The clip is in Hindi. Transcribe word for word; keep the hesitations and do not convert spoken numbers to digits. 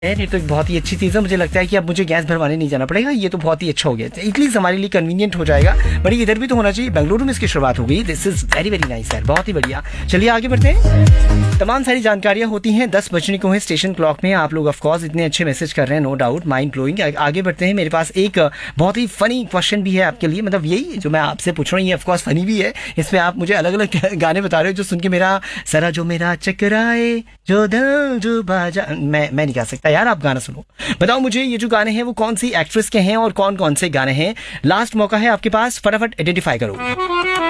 ये तो एक बहुत ही अच्छी चीज़ है। मुझे लगता है कि अब मुझे गैस भरवाने नहीं जाना पड़ेगा। ये तो बहुत ही अच्छा हो गया, इटली हमारे लिए कन्वीनियंट हो जाएगा। बड़ी इधर भी तो होना चाहिए। बेंगलुरु में इसकी शुरुआत हो गई। This is very very nice यार, बहुत ही बढ़िया। चलिए आगे बढ़ते हैं। तमाम सारी जानकारियां होती हैं। दस बजने को है स्टेशन क्लॉक में। आप लोग ऑफकोर्स इतने अच्छे मैसेज कर रहे हैं, नो डाउट, माइंड ब्लोइंग। आगे बढ़ते हैं। मेरे पास एक बहुत ही फनी क्वेश्चन भी है आपके लिए। मतलब यही जो मैं आपसे पूछ रहा हूँ ये ऑफकोर्स फनी भी है। इसमें आप मुझे अलग अलग गाने बता रहे हो जो सुन के मेरा सरा जो मेरा चकराए जो दिल जो बाजा। मैं मैं नहीं गा सकता यार, आप गाना सुनो। बताओ मुझे ये जो गाने हैं वो कौन सी एक्ट्रेस के हैं और कौन कौन से गाने हैं। लास्ट मौका है आपके पास, फटाफट आइडेंटिफाई करो।